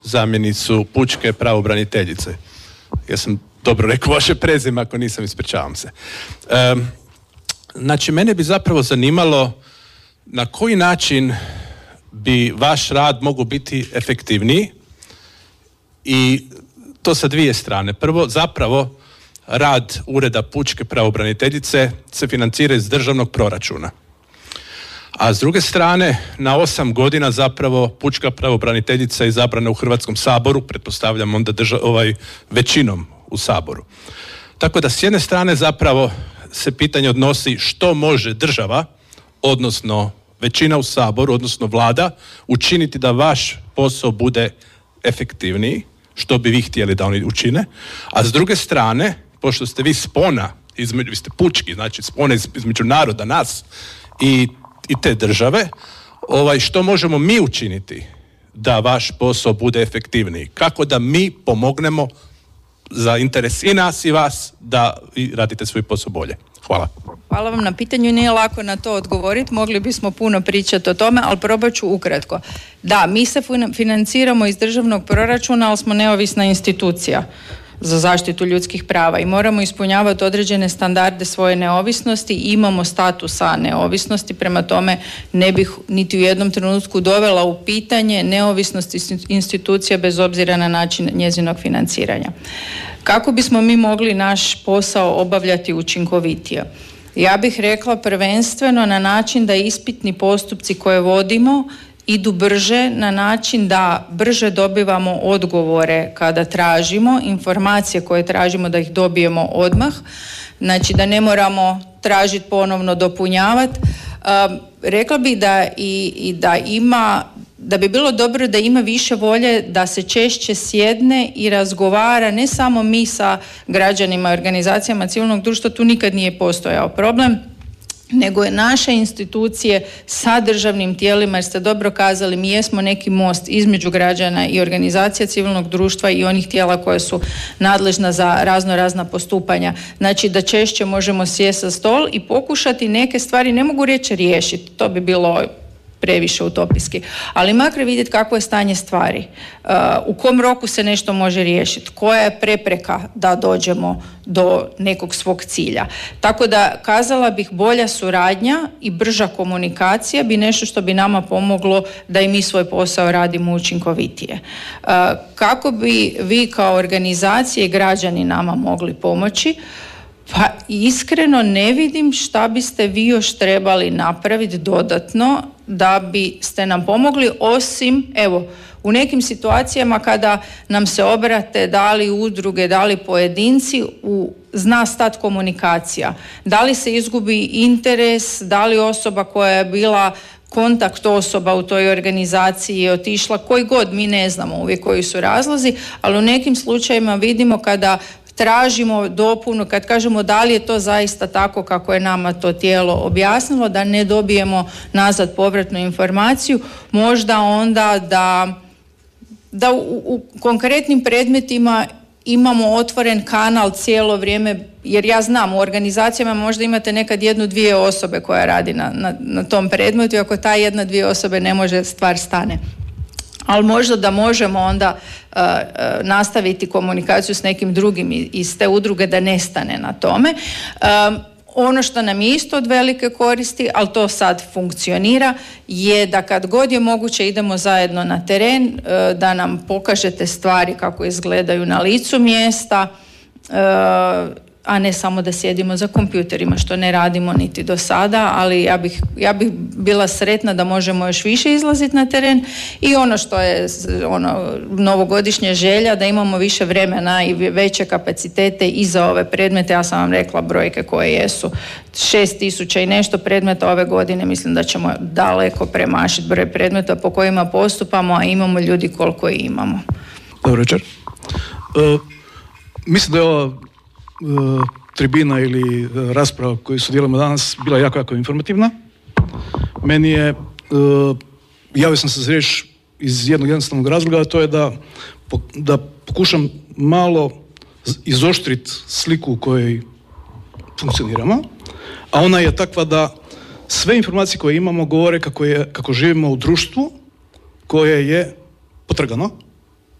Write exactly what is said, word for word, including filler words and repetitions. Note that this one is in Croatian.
zamjenicu pučke pravobraniteljice. Ja sam dobro rekao vaše prezime, ako nisam, ispričavam se. Um, znači, mene bi zapravo zanimalo na koji način bi vaš rad mogao biti efektivniji, i to sa dvije strane. Prvo, zapravo, rad Ureda pučke pravobraniteljice se financira iz državnog proračuna. A s druge strane, na osam godina zapravo pučka pravobraniteljica je izabrana u Hrvatskom saboru, pretpostavljam onda drža, ovaj, većinom u Saboru. Tako da s jedne strane zapravo se pitanje odnosi što može država, odnosno većina u Saboru, odnosno vlada, učiniti da vaš posao bude efektivniji, što bi vi htjeli da oni učine, a s druge strane, pošto ste vi spona, između, vi ste pučki, znači spona između naroda, nas i, i te države, ovaj, što možemo mi učiniti da vaš posao bude efektivniji? Kako da mi pomognemo za interes i nas i vas da vi radite svoj posao bolje? Hvala. Hvala vam na pitanju, nije lako na to odgovoriti, mogli bismo puno pričati o tome, ali probat ću ukratko. Da, mi se financiramo iz državnog proračuna, ali smo neovisna institucija za zaštitu ljudskih prava i moramo ispunjavati određene standarde svoje neovisnosti i imamo statusa neovisnosti, prema tome ne bih niti u jednom trenutku dovela u pitanje neovisnost institucija bez obzira na način njezinog financiranja. Kako bismo mi mogli naš posao obavljati učinkovitije? Ja bih rekla prvenstveno na način da ispitni postupci koje vodimo idu brže, na način da brže dobivamo odgovore kada tražimo, informacije koje tražimo da ih dobijemo odmah, znači da ne moramo tražiti ponovno, dopunjavati. Um, rekla bih da i, i da ima da bi bilo dobro da ima više volje da se češće sjedne i razgovara, ne samo mi sa građanima i organizacijama civilnog društva, tu nikad nije postojao problem, nego je naše institucije sa državnim tijelima, jer ste dobro kazali, mi jesmo neki most između građana i organizacija civilnog društva i onih tijela koje su nadležna za razno razna postupanja. Znači da češće možemo sjesti za stol i pokušati neke stvari, ne mogu reći riješiti, to bi bilo previše utopijski, ali makar vidjeti kakvo je stanje stvari, uh, u kom roku se nešto može riješiti, koja je prepreka da dođemo do nekog svog cilja. Tako da kazala bih, bolja suradnja i brža komunikacija bi nešto što bi nama pomoglo da i mi svoj posao radimo učinkovitije. Uh, kako bi vi kao organizacije i građani nama mogli pomoći? Pa iskreno ne vidim šta biste vi još trebali napraviti dodatno da biste nam pomogli, osim, evo, u nekim situacijama kada nam se obrate da li udruge, da li pojedinci, u, zna stat komunikacija. Da li se izgubi interes, da li osoba koja je bila kontakt osoba u toj organizaciji je otišla, koji god, mi ne znamo uvijek koji su razlozi, ali u nekim slučajevima vidimo kada tražimo dopunu, kad kažemo da li je to zaista tako kako je nama to tijelo objasnilo, da ne dobijemo nazad povratnu informaciju, možda onda da, da u, u konkretnim predmetima imamo otvoren kanal cijelo vrijeme, jer ja znam u organizacijama možda imate nekad jednu, dvije osobe koja radi na, na, na tom predmetu i ako ta jedna, dvije osobe ne može, stvar stane. Ali možda da možemo onda uh, uh, nastaviti komunikaciju s nekim drugim iz te udruge da ne stane na tome. Um, ono što nam je isto od velike koristi, ali to sad funkcionira, je da kad god je moguće idemo zajedno na teren, uh, da nam pokažete stvari kako izgledaju na licu mjesta, uh, a ne samo da sjedimo za kompjuterima, što ne radimo niti do sada, ali ja bih, ja bih bila sretna da možemo još više izlaziti na teren i ono što je ono, novogodišnja želja, da imamo više vremena i veće kapacitete i za ove predmete. Ja sam vam rekla brojke koje jesu. Šest tisuća i nešto predmeta ove godine, mislim da ćemo daleko premašiti broj predmeta po kojima postupamo, a imamo ljudi koliko i imamo. Dobro večer. Uh, mislim da je ova Uh, tribina ili uh, rasprava koju sudjelujemo danas bila jako, jako informativna. Meni je, uh, javio sam se za riječ iz jednog jednostavnog razloga, a to je da, da pokušam malo izoštriti sliku u kojoj funkcioniramo, a ona je takva da sve informacije koje imamo govore kako, je, kako živimo u društvu koje je potrgano,